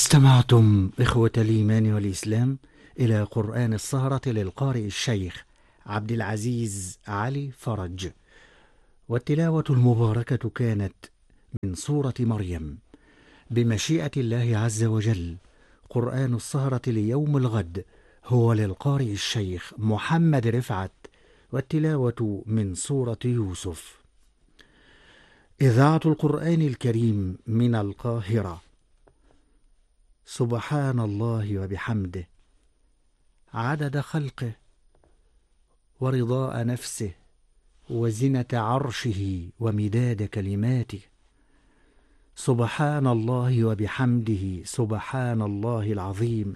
استمعتم إخوة الإيمان والإسلام إلى قرآن السهرة للقارئ الشيخ عبد العزيز علي فرج، والتلاوة المباركة كانت من سورة مريم بمشيئة الله عز وجل. قرآن السهرة ليوم الغد هو للقارئ الشيخ محمد رفعت، والتلاوة من سورة يوسف. إذاعة القرآن الكريم من القاهرة. سبحان الله وبحمده عدد خلقه ورضاء نفسه وزنة عرشه ومداد كلماته. سبحان الله وبحمده سبحان الله العظيم.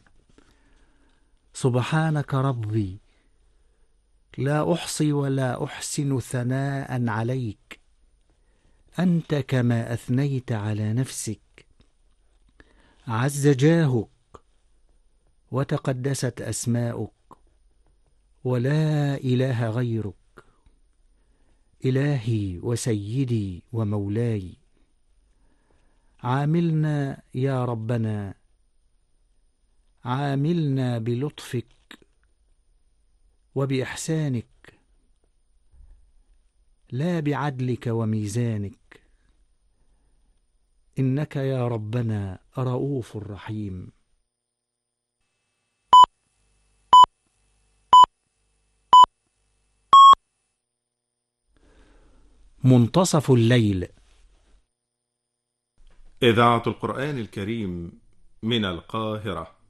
سبحانك ربي لا أحصي ولا أحسن ثناء عليك، أنت كما أثنيت على نفسك. عز جاهك وتقدست أسماؤك، ولا إله غيرك، إلهي وسيدي ومولاي. عاملنا يا ربنا، عاملنا بلطفك وبإحسانك، لا بعدلك وميزانك، إنك يا ربنا رؤوف رحيم. منتصف الليل. إذاعة القرآن الكريم من القاهرة.